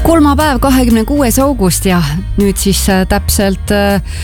Kolmapäev, 26. august ja nüüd siis täpselt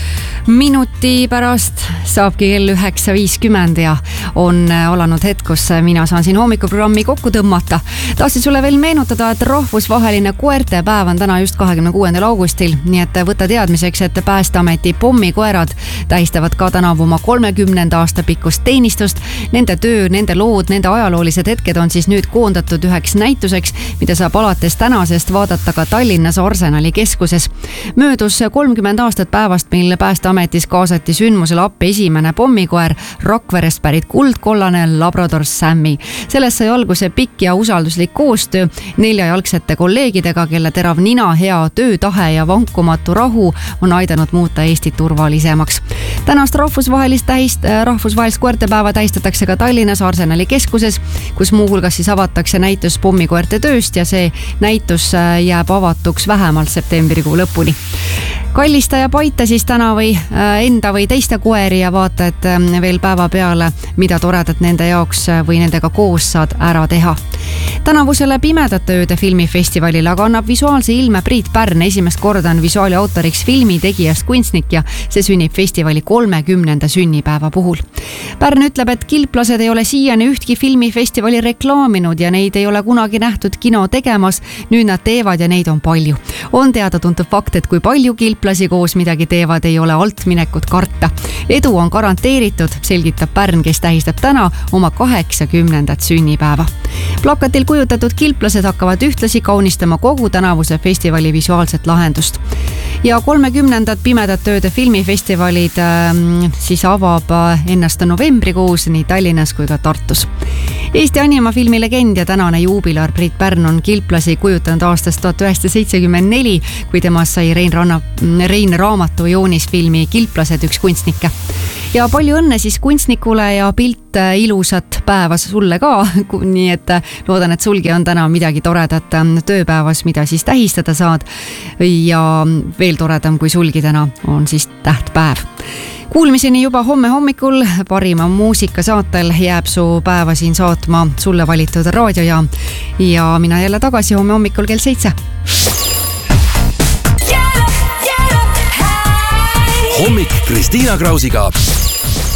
minuti pärast saabki kell 9.50 ja on alanud hetk, kus mina saan siin hommikuprogrammi kokku tõmmata. Tahtsin sulle veel meenutada, et rahvusvaheline koertepäev on täna just 26. augustil, nii et võta teadmiseks, et Päästeameti pommikoerad tähistavad ka tänavu oma 30. aasta pikkust teenistust. Nende töö, nende lood, nende ajaloolised hetked on siis nüüd koondatud üheks näituseks, mida saab alates tänasest vaadata ka Tallinnas Arsenali keskuses. Möödus 30 aastat päevast, mil Päästeametis kaasati sündmusele appi esimene pommikoer, Rakverest pärit kuldkollane Labrador Sammy. Sellest sai alguse pikk ja usalduslik koostöö neljajalgsete kolleegidega, kelle terav nina, hea töötahe ja vankumatu rahu on aidanud muuta Eesti turvalisemaks. Tänast rahvusvahelist koertepäeva tähistatakse ka Tallinnas Arsenali keskuses, kus muuhulgas siis avatakse näitus pommikoerte tööst ja see näitus jääb avatuks vähemalt septembrikuu lõpuni. Kallista ja paita siis täna või enda või teiste koeri ja vaata, et veel päeva peale, mida toredat nende jaoks või nendega koos saad ära teha. Tänavusele Pimedate ööde filmifestivalile aga annab visuaalse ilme Priit Pärn. Esimest korda on visuaali autoriks filmi tegijast kunstnik ja see sünnib festivali 30. sünnipäeva puhul. Pärn ütleb, et kilplased ei ole siiani ühtki filmifestivali reklaaminud ja neid ei ole kunagi nähtud kino tegemas. Nüüd nad teevad ja neid on palju. On teada tuntud fakt, et kui palju kilplasi koos midagi teevad, ei ole altminekut karta. Edu on garanteeritud, selgitab Pärn, kes tähistab täna oma 80. sünnipäeva. Plakatil kujutatud kilplased hakkavad ühtlasi kaunistama kogu tänavuse festivali visuaalset lahendust. Ja 30. Pimedate ööde filmifestivalid siis avab ennast novembrikuus nii Tallinnas kui ka Tartus. Eesti animafilmi legend ja tänane juubilar Priit Pärn on kilplasi kujutanud aastast 1974, kui temast sai Rein Raamatu joonisfilmi Kilplased üks kunstnikke. Ja palju õnne siis kunstnikule ja pilt ilusat päeva sulle ka, nii et loodan, et sulgi on täna midagi toredat tööpäevas, mida siis tähistada saad ja veel toredam kui sulgi täna on siis tähtpäev. Kuulmiseni juba homme hommikul, parima muusikasaatel jääb su päeva siin saatma sulle valitud raadiojaam ja mina jälle tagasi homme hommikul kell 7. Hommik Kristiina Krausiga.